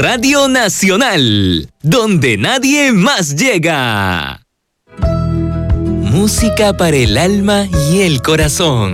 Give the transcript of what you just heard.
Radio Nacional, donde nadie más llega. Música para el alma y el corazón.